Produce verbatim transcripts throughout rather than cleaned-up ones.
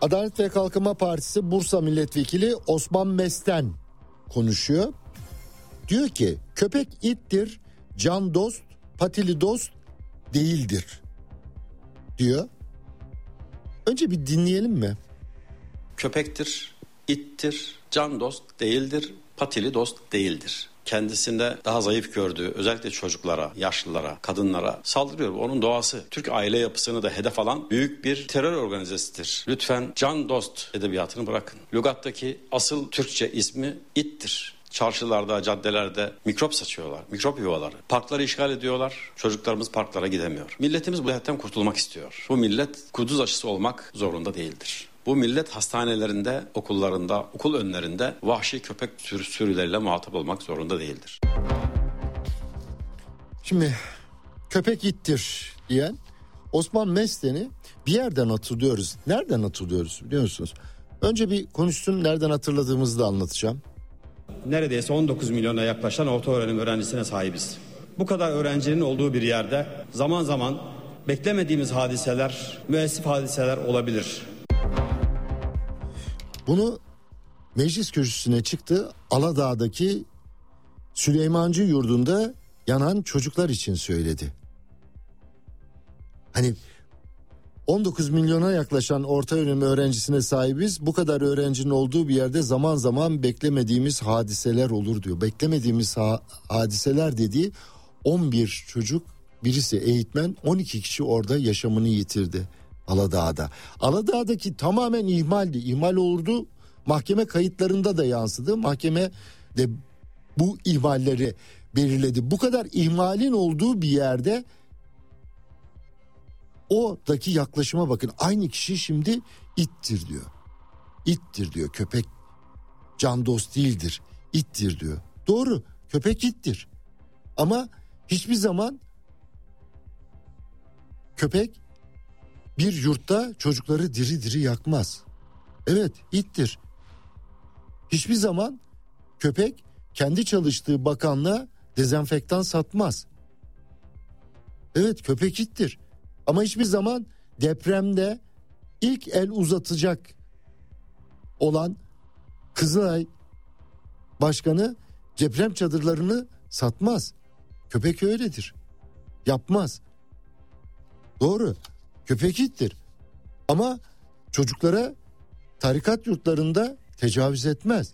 Adalet ve Kalkınma Partisi Bursa Milletvekili Osman Mesten konuşuyor. Diyor ki köpek ittir, can dost, patili dost değildir diyor. Önce bir dinleyelim mi? Köpektir, ittir, can dost değildir, patili dost değildir. Kendisinde daha zayıf gördüğü özellikle çocuklara, yaşlılara, kadınlara saldırıyor. Onun doğası. Türk aile yapısını da hedef alan büyük bir terör organizasıdır. Lütfen can dost edebiyatını bırakın. Lügattaki asıl Türkçe ismi ittir. Çarşılarda, caddelerde mikrop saçıyorlar, mikrop yuvaları. Parkları işgal ediyorlar, çocuklarımız parklara gidemiyor. Milletimiz bu hayattan kurtulmak istiyor. Bu millet kuduz aşısı olmak zorunda değildir. Bu millet hastanelerinde, okullarında, okul önlerinde vahşi köpek sürü, sürüleriyle muhatap olmak zorunda değildir. Şimdi köpek ittir diyen Osman Mesten'i bir yerden hatırlıyoruz. Nereden hatırlıyoruz biliyor musunuz? Önce bir konuşsun, nereden hatırladığımızı da anlatacağım. Neredeyse on dokuz milyona yaklaşan orta öğrenim öğrencisine sahibiz. Bu kadar öğrencinin olduğu bir yerde zaman zaman beklemediğimiz hadiseler, müessif hadiseler olabilir. Bunu meclis kürsüsüne çıktı. Aladağ'daki Süleymancı yurdunda yanan çocuklar için söyledi. Hani on dokuz milyona yaklaşan orta öğrenim öğrencisine sahibiz. Bu kadar öğrencinin olduğu bir yerde zaman zaman beklemediğimiz hadiseler olur diyor. Beklemediğimiz ha- hadiseler dediği on bir çocuk, birisi eğitmen, on iki kişi orada yaşamını yitirdi Aladağ'da. Aladağ'daki tamamen ihmaldi. İhmal olurdu. Mahkeme kayıtlarında da yansıdı. Mahkeme de bu ihmalleri belirledi. Bu kadar ihmalin olduğu bir yerde oradaki yaklaşıma bakın. Aynı kişi şimdi ittir diyor. İttir diyor. Köpek can dost değildir. İttir diyor. Doğru. Köpek ittir. Ama hiçbir zaman köpek bir yurtta çocukları diri diri yakmaz. Evet, ittir. Hiçbir zaman köpek kendi çalıştığı bakanlığa dezenfektan satmaz. Evet, köpek ittir. Ama hiçbir zaman depremde ilk el uzatacak olan Kızılay Başkanı deprem çadırlarını satmaz. Köpek öyledir. Yapmaz. Doğru. Köpek ittir. Ama çocuklara tarikat yurtlarında tecavüz etmez.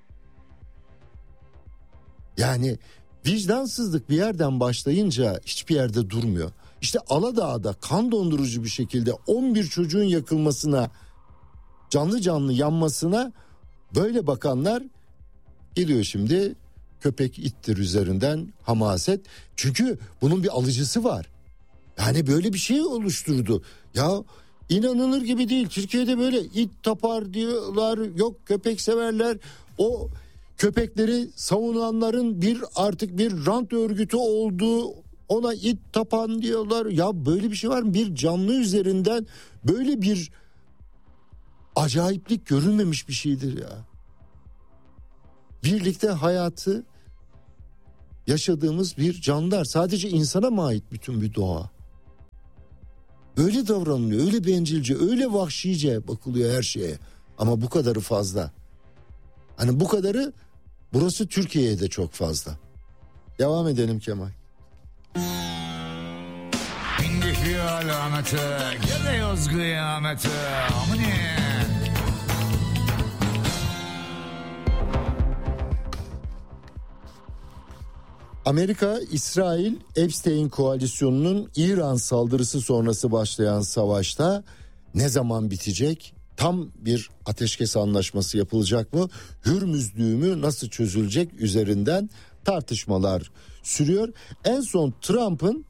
Yani vicdansızlık bir yerden başlayınca hiçbir yerde durmuyor. İşte Aladağ'da kan dondurucu bir şekilde on bir çocuğun yakılmasına, canlı canlı yanmasına böyle bakanlar geliyor şimdi köpek ittir üzerinden hamaset. Çünkü bunun bir alıcısı var. Yani böyle bir şey oluşturdu. Ya inanılır gibi değil. Türkiye'de böyle it tapar diyorlar. Yok köpek severler. O köpekleri savunanların bir artık bir rant örgütü olduğu, ona it tapan diyorlar. Ya böyle bir şey var mı? Bir canlı üzerinden böyle bir acayiplik görülmemiş bir şeydir ya. Birlikte hayatı yaşadığımız bir canlılar. Sadece insana mı ait bütün bir doğa? Böyle davranılıyor, öyle bencilce, öyle vahşice bakılıyor her şeye. Ama bu kadarı fazla. Hani bu kadarı burası Türkiye'ye de çok fazla. Devam edelim Kemal. İndiki alameti, geliyoruz kıyameti. Amine. Amerika, İsrail, Epstein koalisyonunun İran saldırısı sonrası başlayan savaşta ne zaman bitecek? Tam bir ateşkes anlaşması yapılacak mı? Hürmüz düğümü nasıl çözülecek üzerinden tartışmalar sürüyor. En son Trump'ın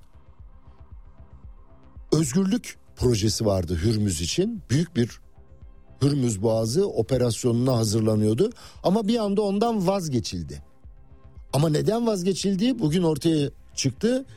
özgürlük projesi vardı Hürmüz için. Büyük bir Hürmüz Boğazı operasyonuna hazırlanıyordu. Ama bir anda ondan vazgeçildi. Ama neden vazgeçildiği bugün ortaya çıktı.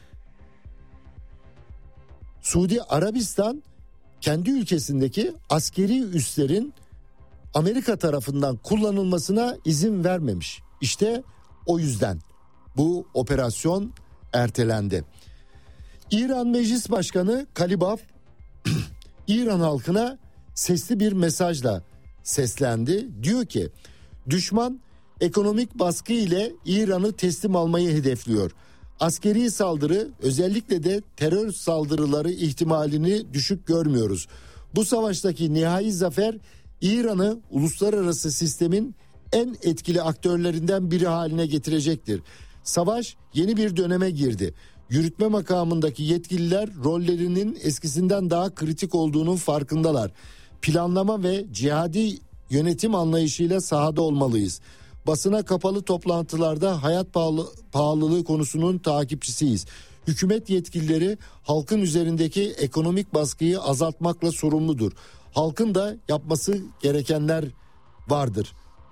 Suudi Arabistan kendi ülkesindeki askeri üslerin Amerika tarafından kullanılmasına izin vermemiş. İşte o yüzden bu operasyon ertelendi. İran Meclis Başkanı Kalibaf İran halkına sesli bir mesajla seslendi. Diyor ki düşman ekonomik baskı ile İran'ı teslim almayı hedefliyor. Askeri saldırı, özellikle de terör saldırıları ihtimalini düşük görmüyoruz. Bu savaştaki nihai zafer İran'ı uluslararası sistemin en etkili aktörlerinden biri haline getirecektir. Savaş yeni bir döneme girdi. Yürütme makamındaki yetkililer rollerinin eskisinden daha kritik olduğunun farkındalar. Planlama ve cihadi yönetim anlayışıyla sahada olmalıyız. Basına kapalı toplantılarda hayat pahalı, pahalılığı konusunun takipçisiyiz. Hükümet yetkilileri halkın üzerindeki ekonomik baskıyı azaltmakla sorumludur. Halkın da yapması gerekenler vardır.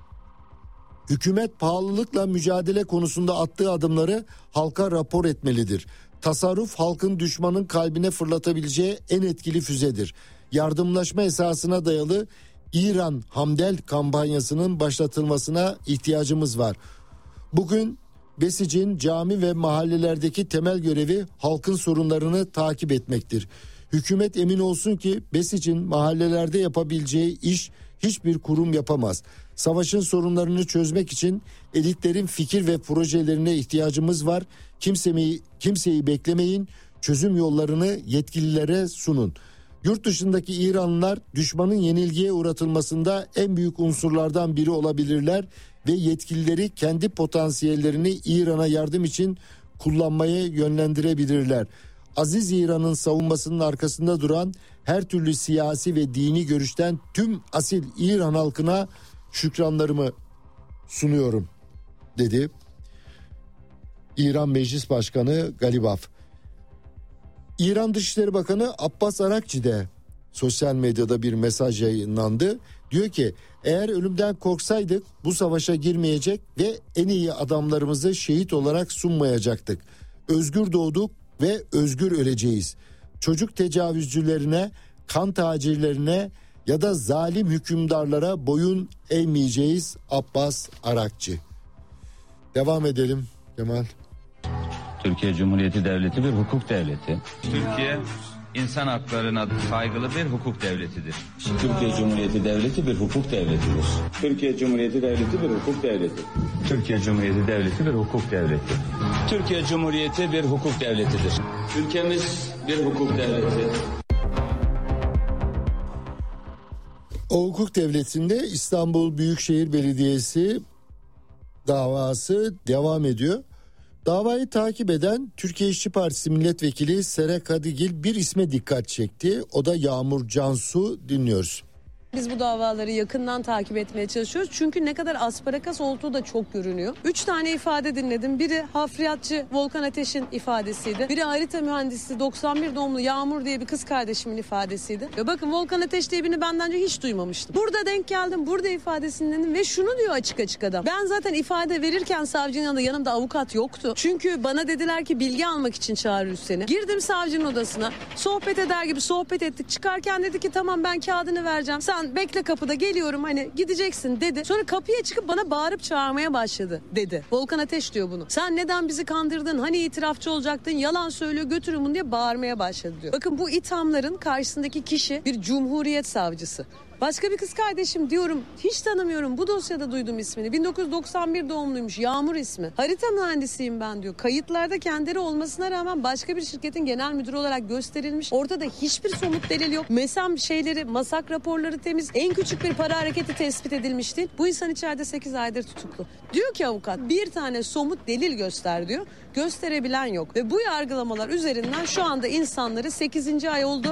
Hükümet pahalılıkla mücadele konusunda attığı adımları halka rapor etmelidir. Tasarruf halkın düşmanın kalbine fırlatabileceği en etkili füzedir. Yardımlaşma esasına dayalı İran Hamdel kampanyasının başlatılmasına ihtiyacımız var. Bugün Besic'in cami ve mahallelerdeki temel görevi halkın sorunlarını takip etmektir. Hükümet emin olsun ki Besic'in mahallelerde yapabileceği iş hiçbir kurum yapamaz. Savaşın sorunlarını çözmek için elitlerin fikir ve projelerine ihtiyacımız var. Kimseyi, kimseyi beklemeyin, çözüm yollarını yetkililere sunun. Yurt dışındaki İranlılar düşmanın yenilgiye uğratılmasında en büyük unsurlardan biri olabilirler ve yetkilileri kendi potansiyellerini İran'a yardım için kullanmaya yönlendirebilirler. Aziz İran'ın savunmasının arkasında duran her türlü siyasi ve dini görüşten tüm asil İran halkına şükranlarımı sunuyorum, dedi İran Meclis Başkanı Galibaf. İran Dışişleri Bakanı Abbas Arakçi de sosyal medyada bir mesaj yayınlandı. Diyor ki eğer ölümden korksaydık bu savaşa girmeyecek ve en iyi adamlarımızı şehit olarak sunmayacaktık. Özgür doğduk ve özgür öleceğiz. Çocuk tecavüzcülerine, kan tacirlerine ya da zalim hükümdarlara boyun eğmeyeceğiz. Abbas Arakçi. Devam edelim Kemal. Türkiye Cumhuriyeti Devleti bir hukuk devleti. Türkiye insan haklarına saygılı bir hukuk devletidir. Türkiye Cumhuriyeti Devleti bir hukuk devletidir. Türkiye Cumhuriyeti Devleti bir hukuk devleti. Türkiye Cumhuriyeti Devleti bir hukuk devleti. Türkiye Cumhuriyeti bir hukuk devletidir. Ülkemiz bir hukuk devleti. O hukuk devletinde İstanbul Büyükşehir Belediyesi davası devam ediyor. Davayı takip eden Türkiye İşçi Partisi Milletvekili Sera Kadıgil bir isme dikkat çekti. O da Yağmur Cansu. Dinliyoruz. Biz bu davaları yakından takip etmeye çalışıyoruz. Çünkü ne kadar asparagas olduğu da çok görünüyor. Üç tane ifade dinledim. Biri hafriyatçı Volkan Ateş'in ifadesiydi. Biri harita mühendisi doksan bir doğumlu Yağmur diye bir kız kardeşimin ifadesiydi. Ve bakın Volkan Ateş diye birini benden önce hiç duymamıştım. Burada denk geldim. Burada ifadesini dinledim ve şunu diyor açık açık adam. Ben zaten ifade verirken savcının yanında yanımda avukat yoktu. Çünkü bana dediler ki bilgi almak için çağırırız seni. Girdim savcının odasına. Sohbet eder gibi sohbet ettik. Çıkarken dedi ki tamam ben kağıdını vereceğim. Sen bekle kapıda geliyorum hani gideceksin dedi. Sonra kapıya çıkıp bana bağırıp çağırmaya başladı dedi. Volkan Ateş diyor bunu. Sen neden bizi kandırdın? Hani itirafçı olacaktın? Yalan söylüyor götürün bunu diye bağırmaya başladı diyor. Bakın bu ithamların karşısındaki kişi bir cumhuriyet savcısı. Başka bir kız kardeşim diyorum hiç tanımıyorum. Bu dosyada duydum ismini. bin dokuz yüz doksan bir doğumluymuş. Yağmur ismi. Harita mühendisiyim ben diyor. Kayıtlarda kendileri olmasına rağmen başka bir şirketin genel müdürü olarak gösterilmiş. Ortada hiçbir somut delil yok. MESAM şeyleri, masak raporları temiz. En küçük bir para hareketi tespit edilmişti. Bu insan içeride sekiz aydır tutuklu. Diyor ki avukat bir tane somut delil göster diyor. Gösterebilen yok. Ve bu yargılamalar üzerinden şu anda insanları sekizinci ay oldu.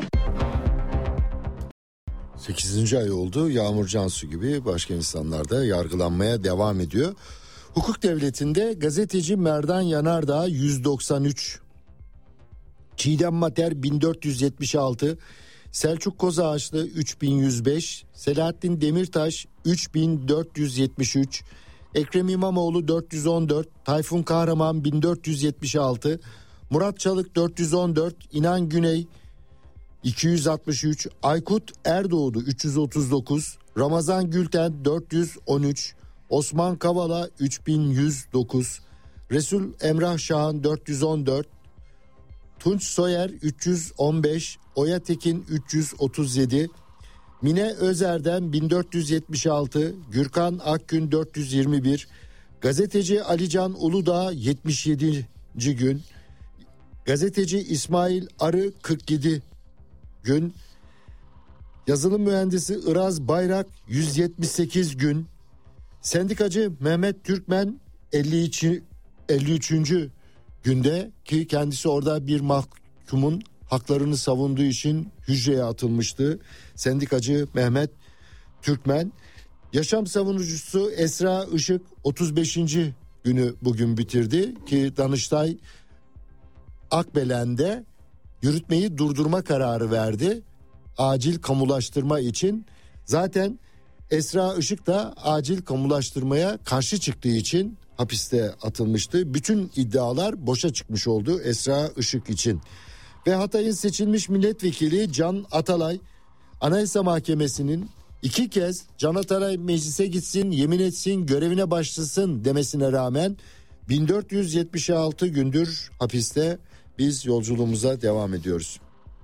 sekizinci ay oldu. Yağmur Cansu gibi başka insanlar da yargılanmaya devam ediyor. Hukuk devletinde gazeteci Merdan Yanardağ yüz doksan üç, Çiğdem Mater bin dört yüz yetmiş altı, Selçuk Kozağaçlı üç bin yüz beş, Selahattin Demirtaş üç bin dört yüz yetmiş üç, Ekrem İmamoğlu dört yüz on dört, Tayfun Kahraman bin dört yüz yetmiş altı, Murat Çalık dört yüz on dört, İnan Güney iki yüz altmış üç, Aykut Erdoğdu üç yüz otuz dokuz, Ramazan Gülten dört yüz on üç, Osman Kavala üç bin yüz dokuz, Resul Emrah Şahan dört yüz on dört, Tunç Soyer üç yüz on beş, Oya Tekin üç yüz otuz yedi, Mine Özer'den bin dört yüz yetmiş altı, Gürkan Akgün dört yüz yirmi bir, gazeteci Alican Uludağ yetmiş yedinci gün, gazeteci İsmail Arı kırk yedi gün, yazılım mühendisi Iraz Bayrak yüz yetmiş sekiz gün, sendikacı Mehmet Türkmen elli üçüncü günde, ki kendisi orada bir mahkumun haklarını savunduğu için hücreye atılmıştı. Sendikacı Mehmet Türkmen. Yaşam savunucusu Esra Işık otuz beşinci günü bugün bitirdi ki Danıştay Akbelen'de yürütmeyi durdurma kararı verdi. Acil kamulaştırma için. Zaten Esra Işık da acil kamulaştırmaya karşı çıktığı için hapiste atılmıştı. Bütün iddialar boşa çıkmış oldu Esra Işık için. Ve Hatay'ın seçilmiş milletvekili Can Atalay, Anayasa Mahkemesi'nin iki kez Can Atalay meclise gitsin, yemin etsin, görevine başlasın demesine rağmen bin dört yüz yetmiş altı gündür hapiste. Biz yolculuğumuza devam ediyoruz.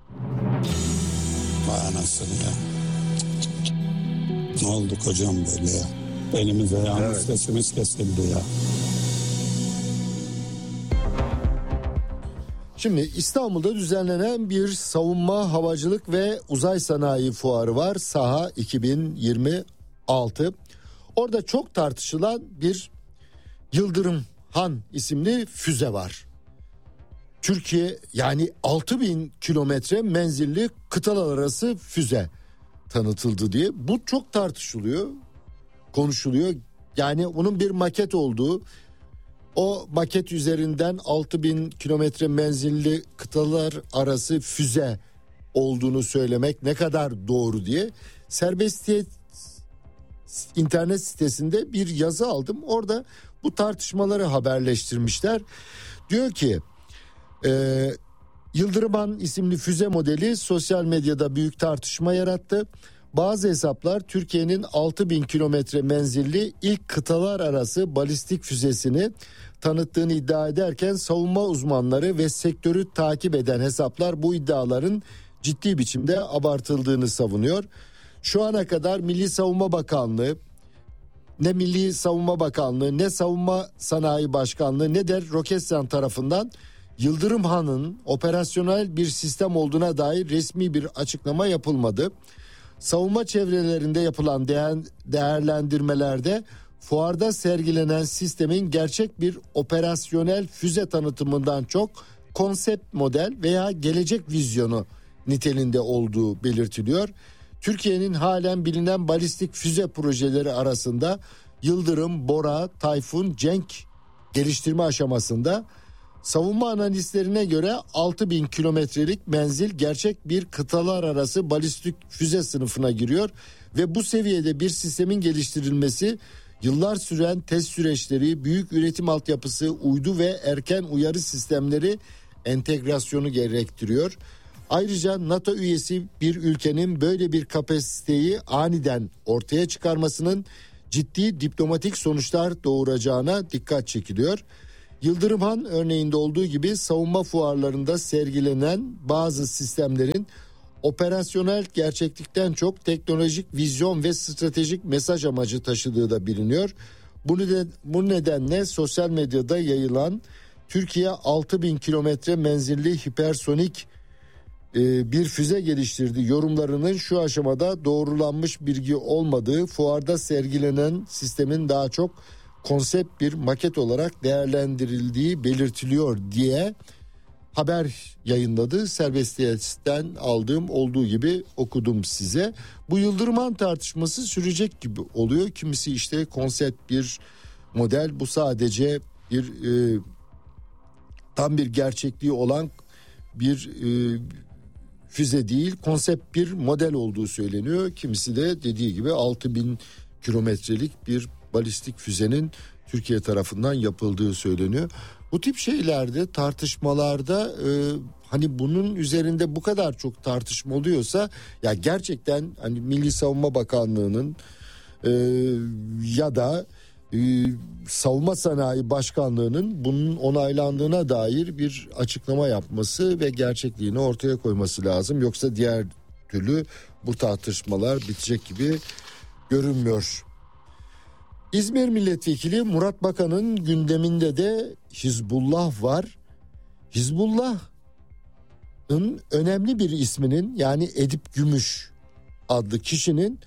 Vay anasını ya. Ne oldu kocam böyle ya? Elimize yalnız evet. Sesimiz kesildi ya. Şimdi İstanbul'da düzenlenen bir savunma, havacılık ve uzay sanayi fuarı var. SAHA iki bin yirmi altı. Orada çok tartışılan bir Yıldırım Han isimli füze var. Türkiye, yani altı bin kilometre menzilli kıtalar arası füze tanıtıldı diye. Bu çok tartışılıyor, konuşuluyor. Yani bunun bir maket olduğu, o maket üzerinden altı bin kilometre menzilli kıtalar arası füze olduğunu söylemek ne kadar doğru diye Serbestiyet internet sitesinde bir yazı aldım. Orada bu tartışmaları haberleştirmişler. Diyor ki e, Yıldırım Han isimli füze modeli sosyal medyada büyük tartışma yarattı. Bazı hesaplar Türkiye'nin altı bin kilometre menzilli ilk kıtalar arası balistik füzesini tanıttığını iddia ederken savunma uzmanları ve sektörü takip eden hesaplar bu iddiaların ciddi biçimde abartıldığını savunuyor. Şu ana kadar Milli Savunma Bakanlığı, ne Milli Savunma Bakanlığı, ne Savunma Sanayi Başkanlığı, ne de Roketsan tarafından Yıldırım Han'ın operasyonel bir sistem olduğuna dair resmi bir açıklama yapılmadı. Savunma çevrelerinde yapılan değer, değerlendirmelerde fuarda sergilenen sistemin gerçek bir operasyonel füze tanıtımından çok konsept model veya gelecek vizyonu niteliğinde olduğu belirtiliyor. Türkiye'nin halen bilinen balistik füze projeleri arasında Yıldırım, Bora, Tayfun, Cenk geliştirme aşamasında. Savunma analistlerine göre altı bin kilometrelik menzil gerçek bir kıtalar arası balistik füze sınıfına giriyor ve bu seviyede bir sistemin geliştirilmesi yıllar süren test süreçleri, büyük üretim altyapısı, uydu ve erken uyarı sistemleri entegrasyonu gerektiriyor. Ayrıca NATO üyesi bir ülkenin böyle bir kapasiteyi aniden ortaya çıkarmasının ciddi diplomatik sonuçlar doğuracağına dikkat çekiliyor. Yıldırım Han örneğinde olduğu gibi savunma fuarlarında sergilenen bazı sistemlerin operasyonel gerçeklikten çok teknolojik vizyon ve stratejik mesaj amacı taşıdığı da biliniyor. Bu, neden, bu nedenle sosyal medyada yayılan Türkiye altı bin kilometre menzilli hipersonik e, bir füze geliştirdi yorumlarının şu aşamada doğrulanmış bilgi olmadığı, fuarda sergilenen sistemin daha çok konsept bir maket olarak değerlendirildiği belirtiliyor diye haber yayınladı. Serbestiyetten aldığım olduğu gibi okudum size. Bu Yıldırım Han tartışması sürecek gibi oluyor. Kimisi işte konsept bir model, bu sadece bir e, tam bir gerçekliği olan bir e, füze değil, konsept bir model olduğu söyleniyor. Kimisi de dediği gibi altı bin kilometrelik bir balistik füzenin Türkiye tarafından yapıldığı söyleniyor. Bu tip şeylerde, tartışmalarda e, hani bunun üzerinde bu kadar çok tartışma oluyorsa ya gerçekten hani Milli Savunma Bakanlığı'nın e, ya da e, Savunma Sanayi Başkanlığı'nın bunun onaylandığına dair bir açıklama yapması ve gerçekliğini ortaya koyması lazım. Yoksa diğer türlü bu tartışmalar bitecek gibi görünmüyor. İzmir Milletvekili Murat Bakan'ın gündeminde de Hizbullah var. Hizbullah'ın önemli bir isminin, yani Edip Gümüş adlı kişinin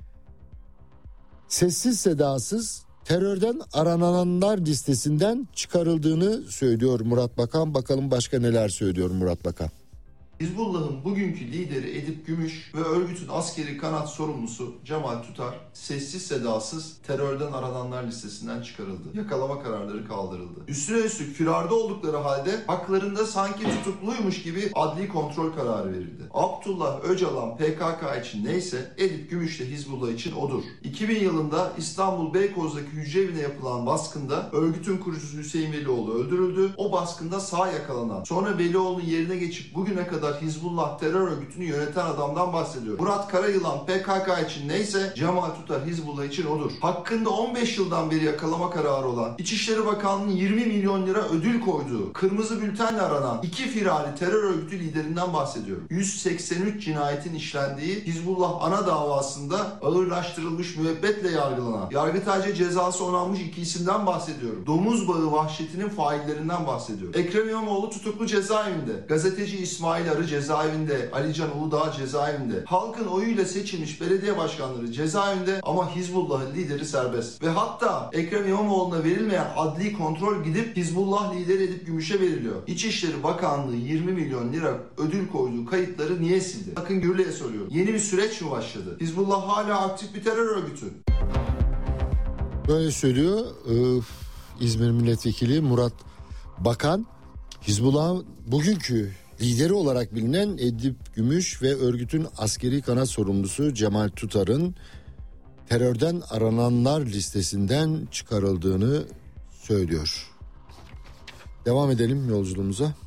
sessiz sedasız terörden arananlar listesinden çıkarıldığını söylüyor Murat Bakan. Bakalım başka neler söylüyor Murat Bakan. Hizbullah'ın bugünkü lideri Edip Gümüş ve örgütün askeri kanat sorumlusu Cemal Tutar sessiz sedasız terörden arananlar listesinden çıkarıldı. Yakalama kararları kaldırıldı. Üstüne üstlük firarda oldukları halde haklarında sanki tutukluymuş gibi adli kontrol kararı verildi. Abdullah Öcalan P K K için neyse Edip Gümüş de Hizbullah için odur. iki bin yılında İstanbul Beykoz'daki hücrevine yapılan baskında örgütün kurucusu Hüseyin Velioğlu öldürüldü. O baskında sağ yakalanan, sonra Velioğlu'nun yerine geçip bugüne kadar Hizbullah terör örgütünü yöneten adamdan bahsediyor. Murat Karayılan P K K için neyse Cemal Tutar Hizbullah için odur. Hakkında on beş yıldan beri yakalama kararı olan, İçişleri Bakanlığı'nın yirmi milyon lira ödül koyduğu, kırmızı bültenle aranan iki firari terör örgütü liderinden bahsediyorum. yüz seksen üç cinayetin işlendiği Hizbullah ana davasında ağırlaştırılmış müebbetle yargılanan, Yargıtay'ca cezası onanmış iki isimden bahsediyorum. Domuz bağı vahşetinin faillerinden bahsediyorum. Ekrem İmamoğlu tutuklu cezaevinde. Gazeteci İsmail Arı cezaevinde. Alican Uludağ cezaevinde. Halkın oyuyla seçilmiş belediye başkanları cezaevinde ama Hizbullah'ın lideri serbest. Ve hatta Ekrem İmamoğlu'na verilmeyen adli kontrol gidip Hizbullah lideri Edip Gümüş'e veriliyor. İçişleri Bakanlığı yirmi milyon lira ödül koyduğu kayıtları niye sildi? Bakın Gürlü'ye soruyorum. Yeni bir süreç mi başladı? Hizbullah hala aktif bir terör örgütü. Böyle söylüyor ee, İzmir Milletvekili Murat Bakan. Hizbullah'ın bugünkü lideri olarak bilinen Edip Gümüş ve örgütün askeri kanat sorumlusu Cemal Tutar'ın terörden arananlar listesinden çıkarıldığını söylüyor. Devam edelim yolculuğumuza.